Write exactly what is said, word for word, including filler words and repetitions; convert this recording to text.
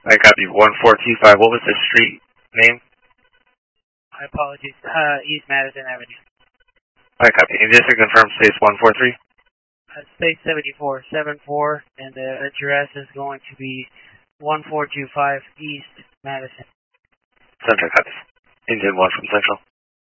I copy one four two five. What was the street name? My apologies. Uh, East Madison Avenue. I copy. And just to confirm, space one four three? Uh, space seventy-four, seven four, and the address is going to be one four two five East Madison. Central copies. Engine one from Central.